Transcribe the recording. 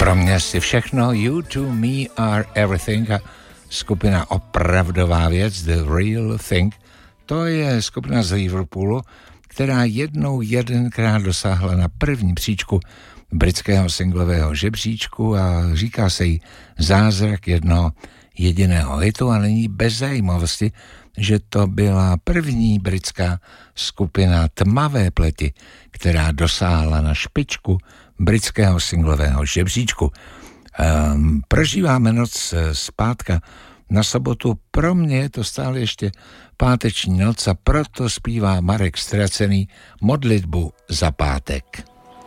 Pro mě si všechno, You to Me are Everything a skupina Opravdová věc, The Real Thing, to je skupina z Liverpoolu, která jedenkrát dosáhla na první příčku britského singlového žebříčku a říká se jí Zázrak jednoho jediného hitu a není bez zajímavosti, že to byla první britská skupina Tmavé pleti, která dosáhla na špičku britského singlového žebříčku. Prožíváme noc zpátka na sobotu, pro mě je to stále ještě páteční noc a proto zpívá Marek Ztracený modlitbu za pátek.